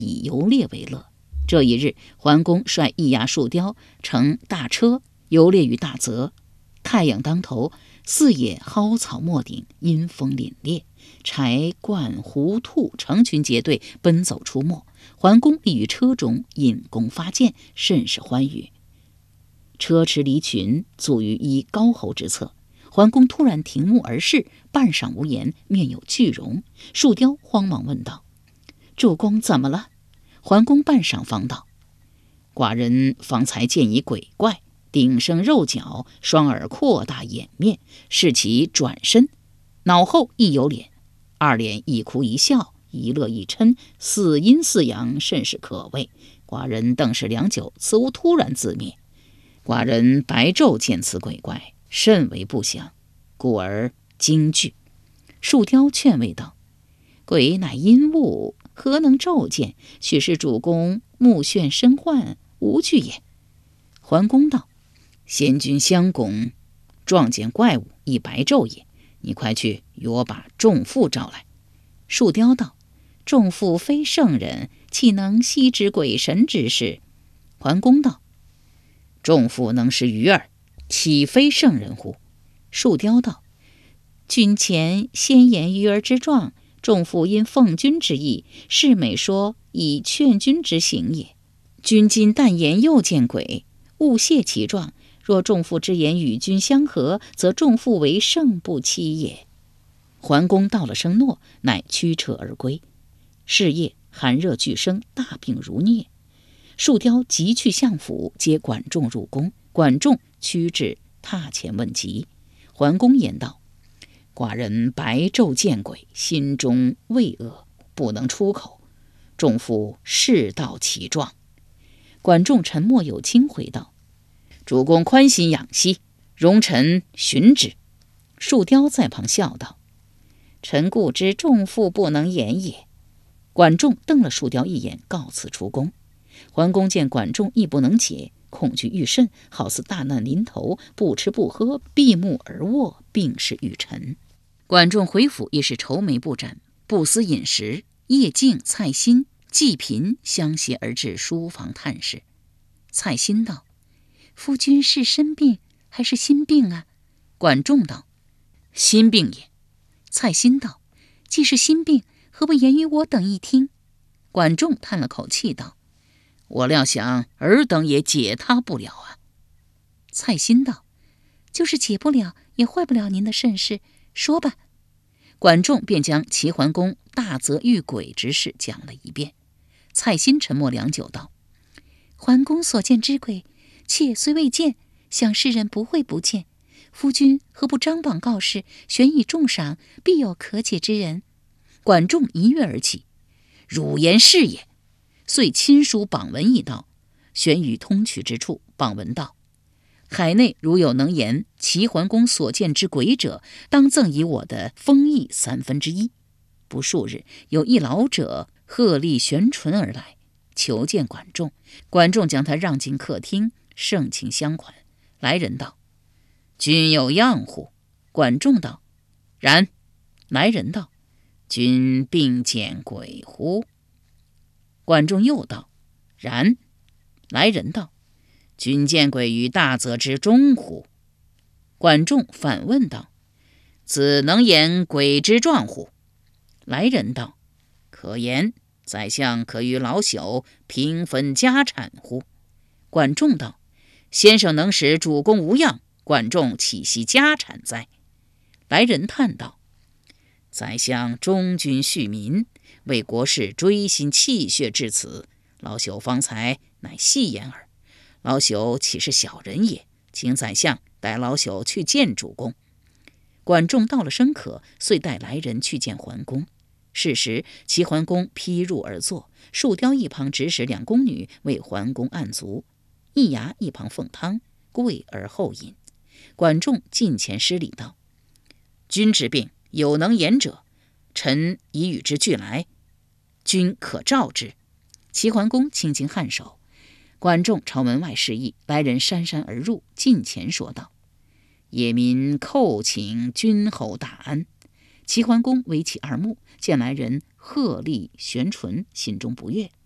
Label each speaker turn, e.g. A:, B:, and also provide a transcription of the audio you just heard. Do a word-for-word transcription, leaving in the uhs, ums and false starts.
A: 以游猎为乐。这一日，桓公率易牙、树雕乘大车游猎于大泽，太阳当头，四野蒿草没顶，阴风凛冽，柴鹳狐兔成群结队奔走出没。桓公立于车中，引弓发箭，甚是欢愉。车驰离群，卒于一高侯之侧。桓公突然停目而视，半晌无言，面有惧容。树雕慌忙问道：“主公怎么了？”桓公半晌方道：“寡人方才见一鬼怪，顶生肉角，双耳扩大眼面，视其转身，脑后亦有脸，二脸一哭一笑，一乐一嗔，似阴似阳，甚是可畏。寡人瞪视良久，此物突然自灭。寡人白昼见此鬼怪，甚为不祥，故而惊惧。”树雕劝慰道：“鬼乃阴物，何能骤见？许是主公目眩身患，无惧也。”桓公道：“先君相公撞见怪物，亦白昼也。你快去与我把仲父召来。”树雕道：“仲父非圣人，岂能悉知鬼神之事？”桓公道：“仲父能识鱼儿，岂非圣人乎？”树雕道：“君前先言鱼儿之状，仲父因奉君之意，是美说以劝君之行也。君今但言又见鬼，勿泄其状。若仲父之言与君相合，则仲父为圣不欺也。”桓公道了声诺，乃驱车而归。是夜寒热俱生，大病如疟。树雕急去相府，接管仲入宫。管仲趋至榻前问疾。桓公言道：“寡人白昼见鬼，心中畏恶，不能出口。仲父世道其状。”管仲沉默有轻，回道：“主公宽心养息，容臣寻之。”树雕在旁笑道：“臣固知仲父不能言也。”管仲瞪了树雕一眼，告辞出宫。桓公见管仲亦不能解，恐惧愈甚，好似大难临头，不吃不喝，闭目而卧，病逝于尘。管仲回府亦是愁眉不展，不思饮食。叶敬、蔡新、季平相携而至书房探视。蔡新道：“夫君是身病还是心病啊？”管仲道：“心病也。”蔡新道：“既是心病，何不言于我等一听？”管仲叹了口气道：“我料想尔等也解他不了啊。”蔡新道：“就是解不了，也坏不了您的甚事，说吧。”管仲便将齐桓公大泽遇鬼之事讲了一遍。蔡新沉默良久道：“桓公所见之鬼，妾虽未见，想世人不会不见。夫君何不张榜告示，悬以重赏，必有可解之人。”管仲一跃而起：“汝言是也！”遂亲书榜文一道，悬于通衢之处。榜文道：“海内如有能言齐桓公所见之鬼者，当赠以我的封邑三分之一。”不数日，有一老者鹤立悬唇而来，求见管仲。管仲将他让进客厅，盛情相款。来人道：“君有恙乎？”管仲道：“然。”来人道：“君并见鬼乎？”管仲又道：“然。”来人道：“君见鬼于大泽之中乎？”管仲反问道：“子能言鬼之状乎？”来人道：“可言。宰相可与老朽平分家产乎？”管仲道：“先生能使主公无恙，管仲岂惜家产哉？”来人叹道：“宰相忠君恤民，为国事锥心泣血至此，老朽方才乃戏言耳。老朽岂是小人也？请宰相带老朽去见主公。”管仲道了声可，遂带来人去见桓公。是时齐桓公披入而坐，树雕一旁指使两宫女为桓公按足，易牙一旁奉汤，跪而后饮。管仲近前施礼道：“君之病，有能言者，臣已与之俱来，君可召之。”齐桓公轻轻颔首。管仲朝门外示意，来人姗姗而入，近前说道：“野民叩请君侯大安。”齐桓公微起二目，见来人鹤立悬唇，心中不悦，